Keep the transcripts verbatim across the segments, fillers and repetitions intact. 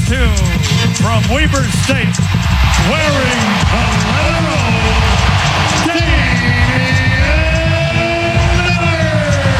two from Weber State, wearing the letter O, Damian Lillard.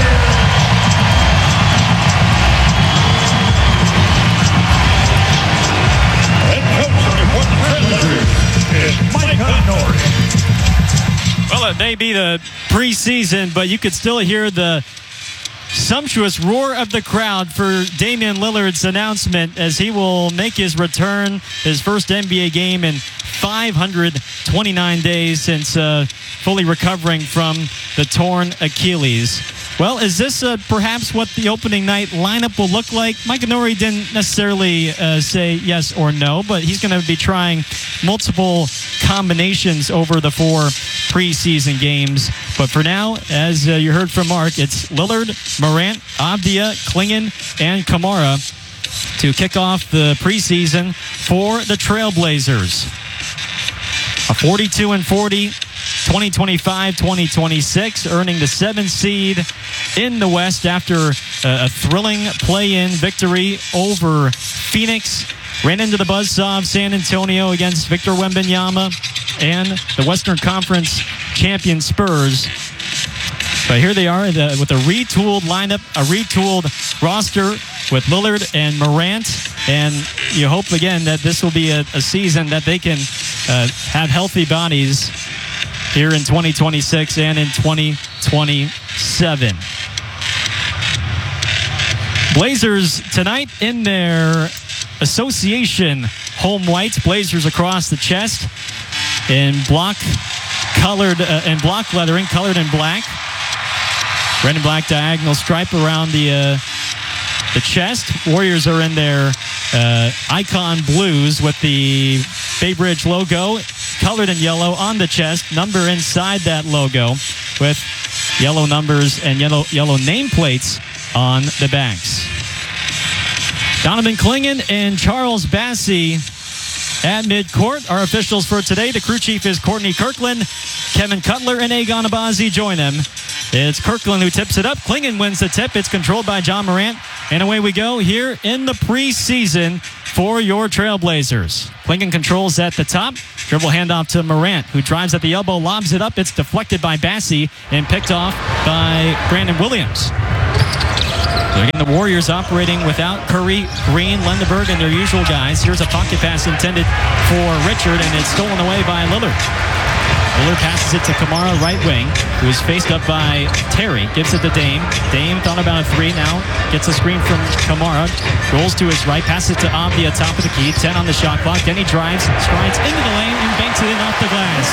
Head coach of the Treasures is Micah Norrie. Well, it may be the preseason, but you could still hear the sumptuous roar of the crowd for Damian Lillard's announcement as he will make his return, his first N B A game in five hundred twenty-nine days since uh, fully recovering from the torn Achilles. Well, is this uh, perhaps what the opening night lineup will look like? Micah Norrie didn't necessarily uh, say yes or no, but he's going to be trying multiple combinations over the four preseason games. But for now, as uh, you heard from Mark, it's Lillard, Morant, Avdia, Clingan, and Kamara to kick off the preseason for the Trailblazers. A forty-two and forty twenty twenty-five twenty twenty-six, earning the seventh seed in the West after a, a thrilling play-in victory over Phoenix. Ran into the buzzsaw of San Antonio against Victor Wembanyama and the Western Conference champion Spurs. But here they are the, with a retooled lineup, a retooled roster with Lillard and Morant. And you hope, again, that this will be a, a season that they can uh, have healthy bodies here in twenty twenty-six and in twenty twenty-seven. Blazers tonight in their association home whites. Blazers across the chest in block colored uh, in block lettering, colored in black. Red and black diagonal stripe around the uh, the chest. Warriors are in their uh, icon blues with the Bay Bridge logo colored in yellow on the chest. Number inside that logo with yellow numbers and yellow yellow nameplates on the backs. Donovan Clingan and Charles Bassey at midcourt. Our officials for today, the crew chief is Courtney Kirkland. Kevin Cutler and Agon Abazi join him. It's Kirkland who tips it up. Clingan wins the tip. It's controlled by John Morant. And away we go here in the preseason for your Trailblazers. Clingan controls at the top. Dribble handoff to Morant, who drives at the elbow, lobs it up. It's deflected by Bassey and picked off by Brandon Williams. So again, the Warriors operating without Curry, Green, Lendeberg, and their usual guys. Here's a pocket pass intended for Richard, and it's stolen away by Lillard. Lillard passes it to Kamara, right wing, who is faced up by Terry. Gives it to Dame. Dame thought about a three now. Gets a screen from Kamara. Rolls to his right. Passes it to Avdia, top of the key. ten on the shot clock. Then he drives, strides into the lane, and banks it in off the glass.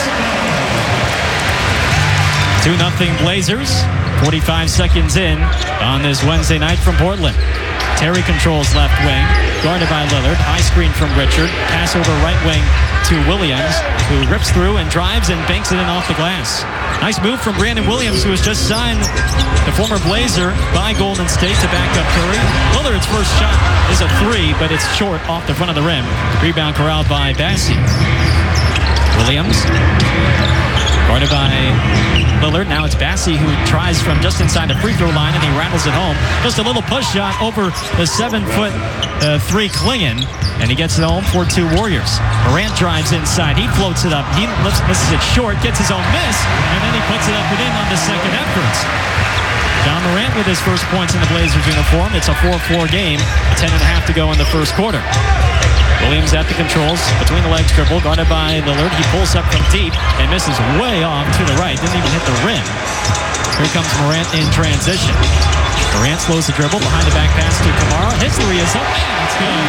two nothing Blazers. forty-five seconds in on this Wednesday night from Portland. Terry controls left wing, guarded by Lillard. High screen from Richard. Pass over right wing to Williams, who rips through and drives and banks it in off the glass. Nice move from Brandon Williams, who has just signed the former Blazer by Golden State to back up Curry. Lillard's first shot is a three, but it's short off the front of the rim. Rebound corralled by Bassey. Williams, guarded by Lillard. Now it's Bassey who tries from just inside the free throw line, and he rattles it home. Just a little push shot over the seven-foot uh, three Clingan, and he gets it home for two Warriors. Morant drives inside. He floats it up. He lifts, misses it short, gets his own miss, and then he puts it up and in on the second effort. John Morant with his first points in the Blazers uniform. It's a four four game. ten and a half to go in the first quarter. Williams at the controls, between the legs dribble, guarded by Lillard. He pulls up from deep and misses way off to the right. Didn't even hit the rim. Here comes Morant in transition. Morant slows the dribble, behind the back pass to Kamara. His three is up, and it's good.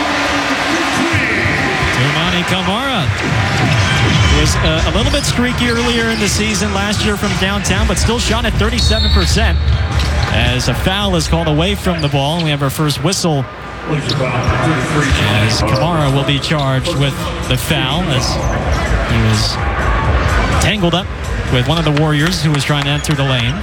Toumani Kamara was uh, a little bit streaky earlier in the season last year from downtown, but still shot at thirty-seven percent as a foul is called away from the ball. And we have our first whistle as Kamara will be charged with the foul as he was tangled up with one of the Warriors who was trying to enter the lane.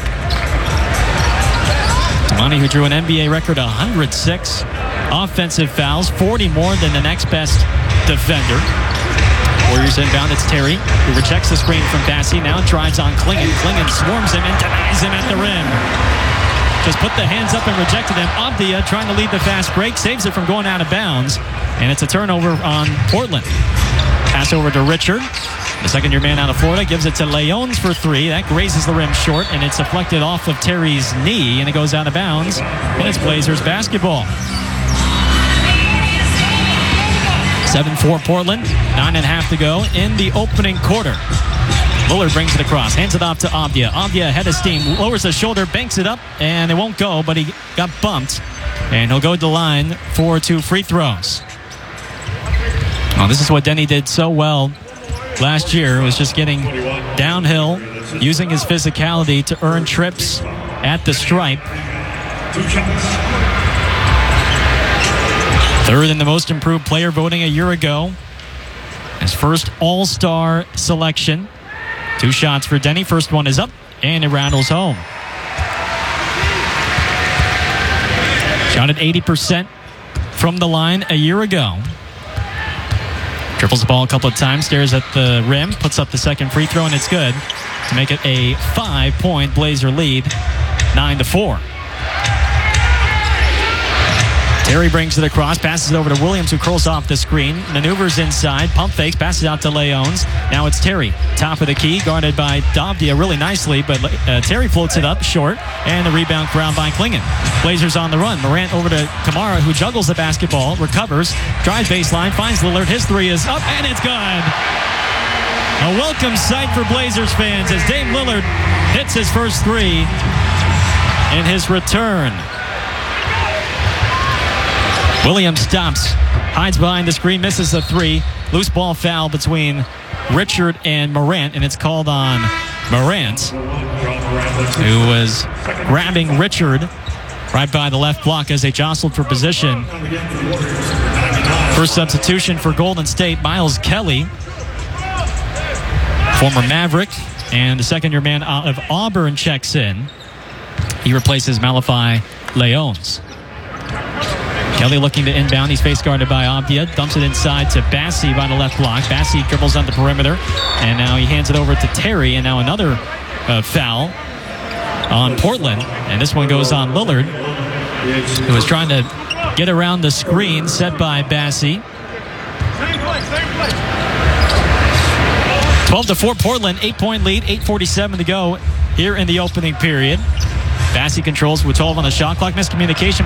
Toumani, who drew an N B A record one hundred six offensive fouls, forty more than the next best defender. Warriors inbound, it's Terry, who rejects the screen from Bassey, now drives on Clingan. Clingan swarms him and denies him at the rim. just put the hands up and rejected him. Avdia trying to lead the fast break, saves it from going out of bounds, and it's a turnover on Portland. Pass over to Richard. The second-year man out of Florida gives it to Leones for three. That grazes the rim short, and it's deflected off of Terry's knee, and it goes out of bounds, and it's Blazers basketball. seven four Portland, nine and a half to go in the opening quarter. Lillard brings it across, hands it off to Avdia. Avdia head of steam, lowers the shoulder, banks it up, and it won't go, but he got bumped. And he'll go to the line for two free throws. Well, this is what Denny did so well last year, was just getting downhill, using his physicality to earn trips at the stripe. Third in the most improved player voting a year ago. His first all-star selection. Two shots for Denny. First one is up, and it rattles home. Shot at eighty percent from the line a year ago. Triples the ball a couple of times, stares at the rim, puts up the second free throw, and it's good to make it a five-point Blazer lead, nine to four. Terry brings it across, passes it over to Williams, who curls off the screen, maneuvers inside, pump fakes, passes out to Leones. Now it's Terry, top of the key, guarded by Avdia really nicely, but uh, Terry floats it up short, and the rebound ground by Klingon. Blazers on the run. Morant over to Kamara, who juggles the basketball, recovers, drives baseline, finds Lillard. His three is up, and it's good. A welcome sight for Blazers fans as Dame Lillard hits his first three in his return. Williams stops, hides behind the screen, misses the three. Loose ball foul between Richard and Morant, and it's called on Morant, who was grabbing Richard right by the left block as they jostled for position. First substitution for Golden State, Miles Kelly, former Maverick, and the second-year man out of Auburn checks in. He replaces Malachi Leones. Kelly looking to inbound. He's face guarded by Avdia. Dumps it inside to Bassi by the left block. Bassi dribbles on the perimeter. And now he hands it over to Terry. And now another uh, foul on Portland. And this one goes on Lillard, who was trying to get around the screen set by Bassi. twelve to four Portland. Eight-point lead. eight forty-seven to go here in the opening period. Bassi controls with twelve on the shot clock. Miscommunication